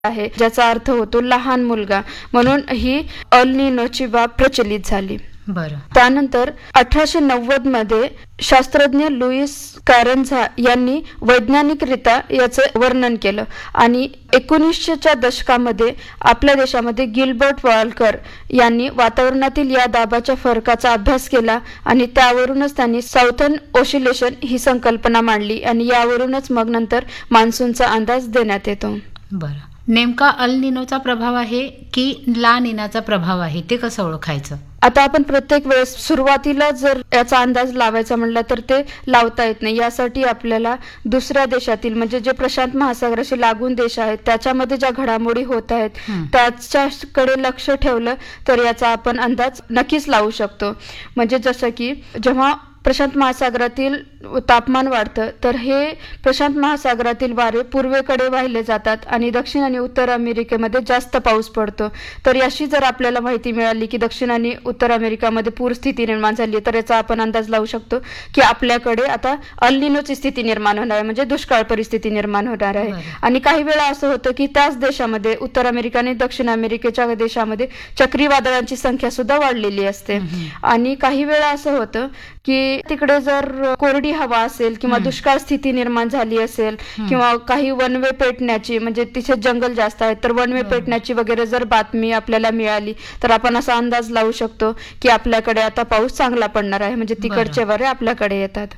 आहे, ज्याचा अर्थ होतो लहान मुलगा, म्हणून ही अल निनोची बाब प्रचलित झाली. बरं. त्यानंतर 1890 मध्ये शास्त्रज्ञ लुईस कारंझा यांनी वैज्ञानिकरित्या याचे वर्णन केलं आणि 1900च्या दशकामध्ये आपल्या देशामध्ये गिल्बर्ट वॉलकर यांनी वातावरणातील या दाबाच्या फरकाचा अभ्यास केला आणि त्यावरूनच त्यांनी साऊथर्न ओसिलेशन ही संकल्पना मांडली आणि यावरूनच मग नंतर मान्सूनचा अंदाज देण्यात येतो. बरं. नेमका अल निनोचा प्रभाव आहे की ला निनाचा प्रभाव आहे, ते कसं ओळखायचं? आता आपण प्रत्येक वेळेस सुरुवातीला जर याचा अंदाज लावायचा म्हणला तर ते लावता येत नाही. यासाठी आपल्याला दुसऱ्या देशातील म्हणजे जे प्रशांत महासागराशी लागून देश आहेत त्याच्यामध्ये ज्या घडामोडी होत आहेत त्याच्याकडे लक्ष ठेवलं तर याचा आपण अंदाज नक्कीच लावू शकतो. म्हणजे जसं की जेव्हा प्रशांत महासागरातील तापमान वाढतं तर हे प्रशांत महासागरातील वारे पूर्वेकडे वाहिले जातात आणि दक्षिण आणि उत्तर अमेरिकेमध्ये जास्त पाऊस पडतो. तर याशी जर आपल्याला माहिती मिळाली की दक्षिण आणि उत्तर अमेरिकेमध्ये पूरस्थिती निर्माण झाली तर याचा आपण अंदाज लावू शकतो की आपल्याकडे आता अल निनोची स्थिती निर्माण होणार आहे, म्हणजे दुष्काळ परिस्थिती निर्माण होणार आहे. आणि काही वेळा असं होतं की त्याच देशामध्ये उत्तर अमेरिका आणि दक्षिण अमेरिकेच्या देशामध्ये चक्रीवादळांची संख्या सुद्धा वाढलेली असते. आणि काही वेळा असं होतं की तिकडे जर कोरडी हवा असेल किंवा दुष्काळ स्थिती निर्माण झाली असेल किंवा काही वनवे पेटण्याची, म्हणजे तिथे जंगल जास्त आहे तर वनवे पेटण्याची वगैरे जर बातमी आपल्याला मिळाली तर आपण असा अंदाज लावू शकतो की आपल्याकडे आता पाऊस चांगला पडणार आहे, म्हणजे तिकडचे वारे आपल्याकडे येतात.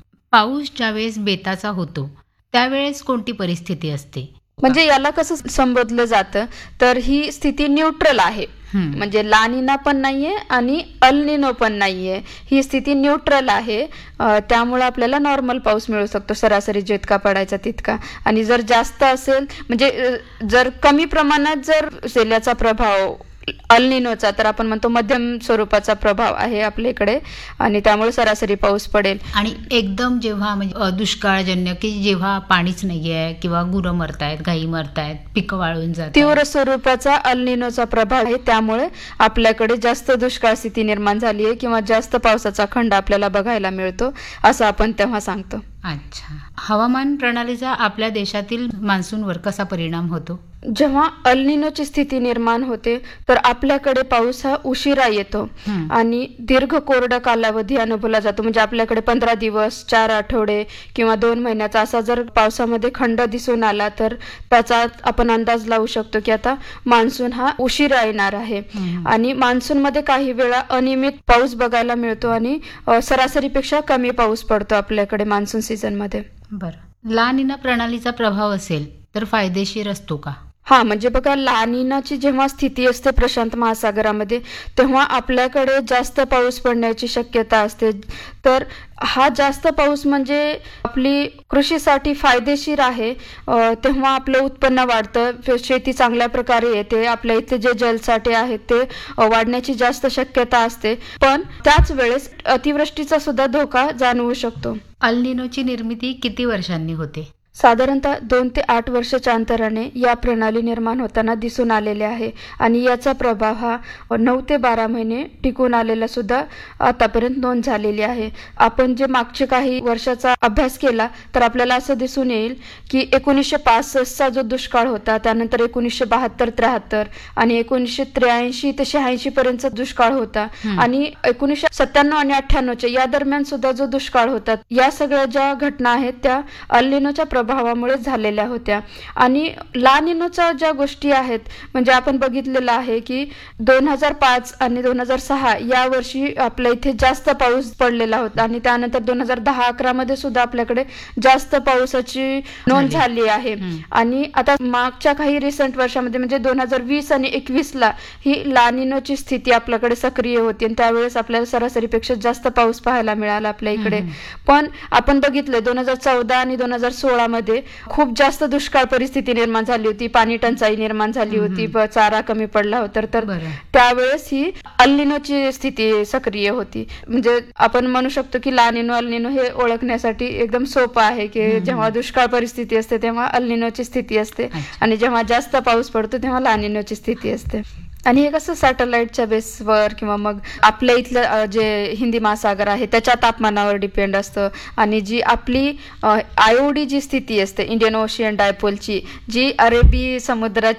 पाऊस ज्यावेळेस बेताचा होतो त्यावेळेस कोणती परिस्थिती असते? म्हणजे याला कसं संबोधलं जातं तर ही स्थिती न्यूट्रल आहे, म्हणजे ला निना पण नाहीये आणि अल निनो पण नाहीये, ही स्थिती न्यूट्रल आहे. त्यामुळे आपल्याला नॉर्मल पाऊस मिळू शकतो, सरासरी जितका पडायचा तितका. आणि जर जास्त असेल म्हणजे जर कमी प्रमाणात जर असेल याचा प्रभाव अल निनोचा तर आपण म्हणतो मध्यम स्वरूपाचा प्रभाव आहे आपल्याकडे आणि त्यामुळे सरासरी पाऊस पडेल. आणि एकदम जेव्हा म्हणजे दुष्काळजन्य की जेव्हा पाणीच नाहीये किंवा गुरं मरतायत, गायी मरतायत, पिकं वाळून जातात, तीव्र स्वरूपाचा अल निनोचा प्रभाव आहे. त्यामुळे आपल्याकडे जास्त दुष्काळ स्थिती निर्माण झाली आहे किंवा जास्त पावसाचा खंड आपल्याला बघायला मिळतो असं आपण तेव्हा सांगतो. अच्छा. हवामान प्रणालीचा आपल्या देशातील मान्सूनवर कसा परिणाम होतो? जेव्हा अल निनोची स्थिती निर्माण होते तर आपल्याकडे पाऊस हा उशिरा येतो आणि दीर्घ कोरडा कालावधी अनुभवला जातो. म्हणजे आपल्याकडे 15 दिवस, 4 आठवडे किंवा 2 महिन्याचा असा जर पावसामध्ये खंड दिसून आला तर त्याचा आपण अंदाज लावू शकतो की आता मान्सून हा उशिरा येणार आहे. आणि मान्सूनमध्ये काही वेळा अनियमित पाऊस बघायला मिळतो आणि सरासरीपेक्षा कमी पाऊस पडतो आपल्याकडे मान्सून सीझन मध्ये. बरं. ला निना प्रणालीचा प्रभाव असेल तर फायदेशीर असतो का? हा, म्हणजे बघा ला निनाची जेव्हा स्थिती असते प्रशांत महासागरामध्ये तेव्हा आपल्याकडे जास्त पाऊस पडण्याची शक्यता असते. तर हा जास्त पाऊस म्हणजे आपली कृषीसाठी फायदेशीर आहे. तेव्हा आपलं उत्पन्न वाढतं, शेती चांगल्या प्रकारे येते, आपल्या इथे जे जलसाठे आहेत ते वाढण्याची जास्त शक्यता असते. पण त्याच वेळेस अतिवृष्टीचा सुद्धा धोका जाणवू शकतो. अल निनोची निर्मिती किती वर्षांनी होते? साधारणतः 2 ते 8 वर्षाच्या अंतराने या प्रणाली निर्माण होताना दिसून आलेले आहे आणि याचा प्रभाव हा 9 ते 12 महिने टिकून आलेला सुद्धा आतापर्यंत नोंद झालेली आहे. आपण जे मागचे काही वर्षाचा अभ्यास केला तर आपल्याला असं दिसून येईल की 1965चा जो दुष्काळ होता, त्यानंतर 1972-73 आणि 1983 ते 86 पर्यंतचा दुष्काळ होता आणि 1997 आणि 98च्या या दरम्यान सुद्धा जो दुष्काळ होता, या सगळ्या ज्या घटना आहेत त्या अल निनोच्या प्रभावामुळे झालेल्या होत्या. आणि ला निनोच्या ज्या गोष्टी आहेत म्हणजे आपण बघितलेलं आहे की 2005 आणि 2006 या वर्षी आपल्या इथे जास्त पाऊस पडलेला होता आणि त्यानंतर 2010-11 मध्ये सुद्धा आपल्याकडे जास्त पावसाची नोंद झाली आहे. आणि आता मागच्या काही रिसेंट वर्षामध्ये म्हणजे 2020 आणि 21ला ही ला निनोची स्थिती आपल्याकडे सक्रिय होती आणि त्यावेळेस आपल्याला सरासरीपेक्षा जास्त पाऊस पाहायला मिळाला आपल्या इकडे. पण आपण बघितलं 2014 आणि 2016 मध्ये खूप जास्त दुष्काळ परिस्थिती निर्माण झाली होती, पाणी टंचाई निर्माण झाली होती, चारा कमी पडला होता. तर त्यावेळेस ही अल निनोची स्थिती सक्रिय होती. म्हणजे आपण म्हणू शकतो की ला निनो अल निनो हे ओळखण्यासाठी एकदम सोपं आहे की जेव्हा दुष्काळ परिस्थिती असते तेव्हा अल निनोची स्थिती असते आणि जेव्हा जास्त पाऊस पडतो तेव्हा ला निनोची स्थिती असते. आणि हे कसं सॅटेलाइटच्या बेसवर किंवा मग आपल्या इथलं जे हिंदी महासागर आहे त्याच्या तापमानावर डिपेंड असतं. आणि जी आपली IOD जी स्थिती असते, इंडियन ओशियन डायपोलची, जी अरेबी समुद्राची